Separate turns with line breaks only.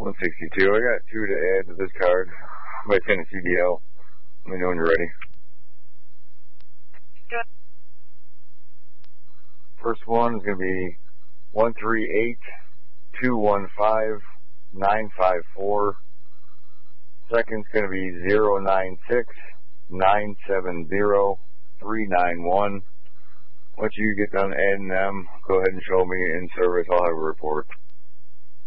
162. I got 2 to add to this card by Tennessee DL. Let me know when you're ready.
Good.
First one is going to be 138-215-954. Second's going to be 096-970-391. Once you get done adding them, go ahead and show me in service. I'll have a report.